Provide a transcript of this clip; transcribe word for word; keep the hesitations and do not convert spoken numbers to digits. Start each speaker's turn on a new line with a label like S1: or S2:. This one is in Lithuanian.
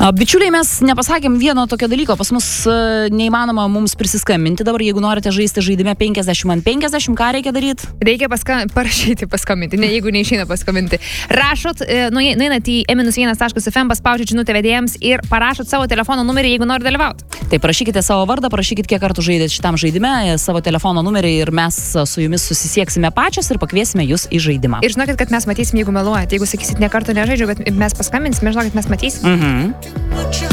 S1: Bičiuliai, mes nepasakėm vieno tokio dalyko, pas mus neįmanoma mums prisiskambinti dabar, jeigu norite žaisti žaidime penkiasdešimt ant penkiasdešimt, ką reikia daryti?
S2: Reikia paska parašyti paskambinti, ne jeigu neišeina paskambinti. Rašot, nueinat į e vienas taškas ef em, paspaudžiat žinutę vedėjams ir parašot savo telefono numerį, jeigu nori dalyvauti.
S1: Tai parašykite savo vardą, parašykite, kiek kartų žaidėt šitam žaidime, savo telefono numerį ir mes su jumis susisieksime pačios ir pakviesime jūs į žaidimą.
S2: Ir žinokit, kad mes matysim, jeigu meluojat. Jeigu sakysit, ne kartą nežaidžiu, bet mes paskambinsime, žinokit, mes matysim.
S1: Mhm.